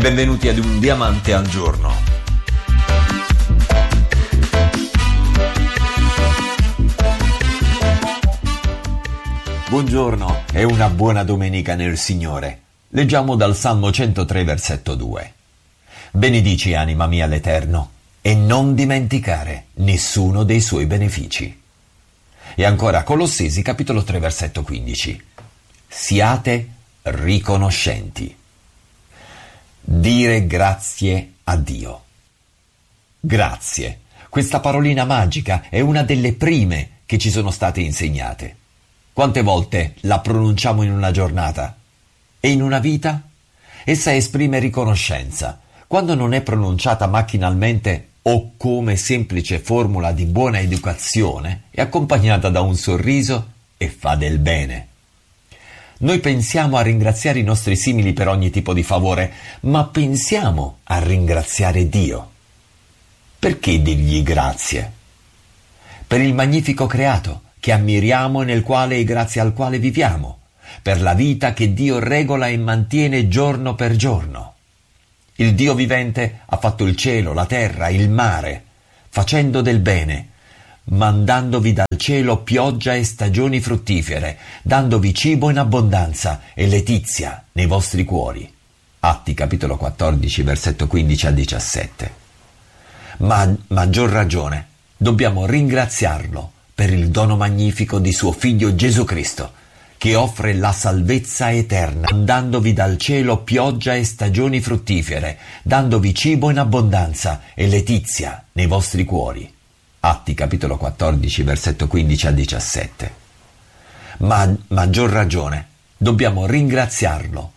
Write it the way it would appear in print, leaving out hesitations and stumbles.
Benvenuti ad Un Diamante al Giorno. Buongiorno e una buona domenica nel Signore. Leggiamo dal Salmo 103, versetto 2. Benedici, anima mia, l'Eterno, e non dimenticare nessuno dei suoi benefici. E ancora Colossesi, capitolo 3, versetto 15. Siate riconoscenti. Dire grazie a Dio. Grazie. Questa parolina magica è una delle prime che ci sono state insegnate. Quante volte la pronunciamo in una giornata? E in una vita? Essa esprime riconoscenza. Quando non è pronunciata macchinalmente o come semplice formula di buona educazione, è accompagnata da un sorriso e fa del bene. Noi pensiamo a ringraziare i nostri simili per ogni tipo di favore, ma pensiamo a ringraziare Dio. Perché dirgli grazie? Per il magnifico creato che ammiriamo e nel quale e grazie al quale viviamo, per la vita che Dio regola e mantiene giorno per giorno. Il Dio vivente ha fatto il cielo, la terra, il mare, facendo del bene, mandandovi dal cielo pioggia e stagioni fruttifere, dandovi cibo in abbondanza e letizia nei vostri cuori. Atti capitolo 14, versetto 15 a 17. Ma a maggior ragione dobbiamo ringraziarlo per il dono magnifico di suo Figlio Gesù Cristo, che offre la salvezza eterna, mandandovi dal cielo pioggia e stagioni fruttifere, dandovi cibo in abbondanza e letizia nei vostri cuori. Atti capitolo 14, versetto 15 a 17. Ma a maggior ragione dobbiamo ringraziarlo